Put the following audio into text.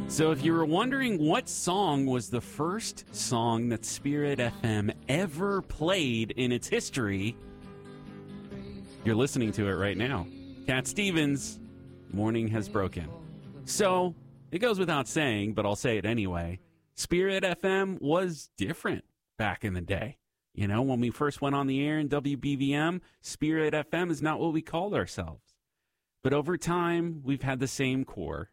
So if you were wondering what song was the first song that Spirit FM ever played in its history, you're listening to it right now. Cat Stevens, Morning Has Broken. So it goes without saying, but I'll say it anyway. Spirit FM was different back in the day. You know, when we first went on the air in WBVM, Spirit FM is not what we called ourselves. But over time, we've had the same core.